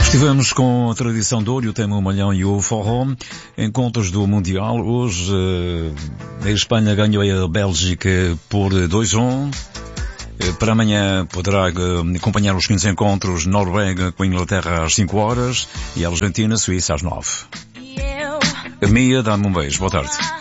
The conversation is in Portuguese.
Estivemos com a tradição de ouro, o tema O Malhão e o Forró, encontros do Mundial. Hoje a Espanha ganhou a Bélgica por 2-1. Para amanhã poderá acompanhar os seguintes encontros: Noruega com a Inglaterra às 5 horas e a Argentina-Suíça às 9. Mia, dá-me um beijo. Boa tarde.